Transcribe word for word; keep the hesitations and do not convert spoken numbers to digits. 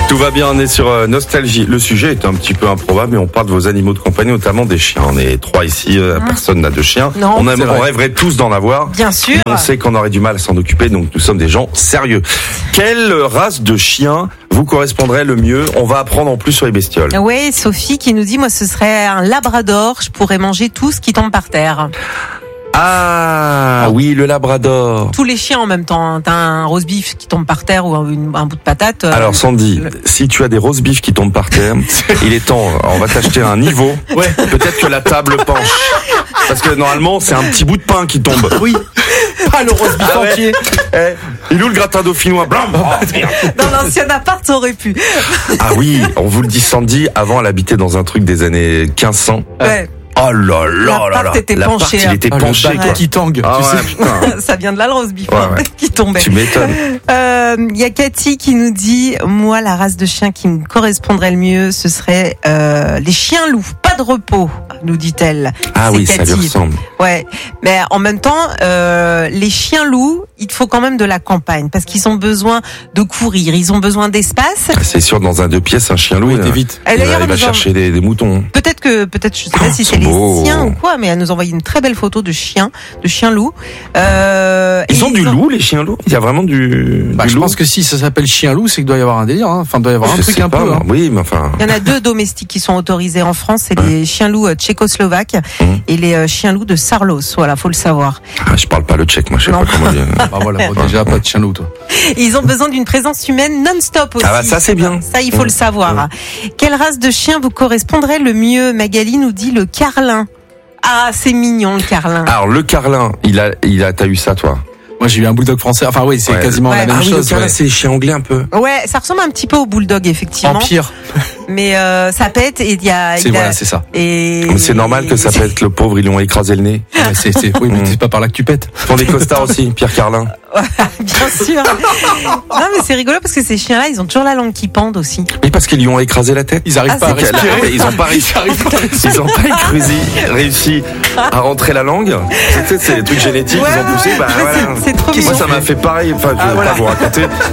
Tout va bien, on est sur euh, Nostalgie. Le sujet est un petit peu improbable, mais on parle de vos animaux de compagnie, notamment des chiens. On est trois ici, euh, mmh. personne n'a de chien. Non, on, aime, on rêverait tous d'en avoir. Bien sûr. On sait qu'on aurait du mal à s'en occuper, donc nous sommes des gens sérieux. Quelle race de chien vous correspondrait le mieux? On va apprendre en plus sur les bestioles. Oui, Sophie qui nous dit, moi ce serait un labrador, je pourrais manger tout ce qui tombe par terre. Ah oui, le labrador. Tous les chiens en même temps. T'as un roast beef qui tombe par terre ou un, un bout de patate. Alors Sandy, le... si tu as des roast beef qui tombent par terre, il est temps, on va t'acheter un niveau. Ouais. Peut-être que la table penche. Parce que normalement, c'est un petit bout de pain qui tombe. Oui. Pas le roast beef ah ouais. entier. Eh, il est où le gratin dauphinois? Blam. Oh, dans l'ancien appart, ça aurait pu. Ah oui, on vous le dit Sandy, avant elle habitait dans un truc des années quinze cents. Ouais. Oh là là là là. Était la penché, part, il était oh, penché le quoi. Qui tangue, ah, tu ouais, sais. putain. Ça vient de là le roast beef ouais, ouais. qui tombait. Tu m'étonnes. Il euh, y a Cathy qui nous dit, moi la race de chien qui me correspondrait le mieux, ce serait euh, les chiens loups. Pas de repos, nous dit-elle. Ah C'est oui, Cathy. ça lui ressemble. Ouais, mais en même temps, euh, les chiens loups, il faut quand même de la campagne parce qu'ils ont besoin de courir, ils ont besoin d'espace. C'est sûr, dans un deux pièces, un chien loup, oui, il, vite. il, va, il va chercher des, des moutons. Peut-être que, peut-être, je sais pas si c'est les beaux. siens ou quoi, mais elle nous a envoyé une très belle photo de chiens, de chiens loups. Euh, ils ont ils du ont... loup, les chiens loups. Il y a vraiment du. Bah, du je loup. pense que si ça s'appelle chien loup, c'est qu'il doit y avoir un délire. Hein. Enfin, il doit y avoir je un truc un pas, peu. Hein. Oui, mais enfin. Il y en a deux domestiques qui sont autorisés en France, c'est ouais. les chiens loups tchécoslovaques mmh. et les euh, chiens loups de Sarlos. Voilà, faut le savoir. Ah, je parle pas le tchèque, moi, je sais non. pas comment dire. Bah voilà, bon, déjà pas de chien loup, toi. Ils ont besoin d'une présence humaine non-stop aussi. Ah bah ça c'est bien. Ça, il faut mmh. le savoir. Mmh. Quelle race de chien vous correspondrait le mieux? Magali nous dit le carlin. Ah, c'est mignon le carlin. Alors le carlin, il a, il a, t'as eu ça toi? Moi j'ai eu un bulldog français. Enfin oui, c'est ouais. quasiment ouais. la même ah, chose. Oui, le carlin, ouais. c'est les chiens anglais un peu. Ouais, ça ressemble un petit peu au bulldog effectivement. En pire. Mais euh, ça pète et il y a. C'est il voilà, a, c'est ça. Et mais c'est normal que ça pète. Le pauvre, ils lui ont écrasé le nez. Ouais, c'est, c'est, oui, mais c'est pas par là que tu pètes. Ils font des costards aussi, Pierre Carlin. Bien sûr. Non mais c'est rigolo parce que ces chiens-là, ils ont toujours la langue qui pend aussi. Oui, parce qu'ils lui ont écrasé la tête. Ils arrivent ah, pas à respirer. Ils ont pas réussi. Ils ont pas réussi, réussi à rentrer la langue. C'est, c'est des trucs génétiques. Ouais, ils ont poussé. Bah, voilà. c'est, c'est trop Moi, ça m'a fait pareil. Enfin, je vais ah, voilà. pas vous raconter.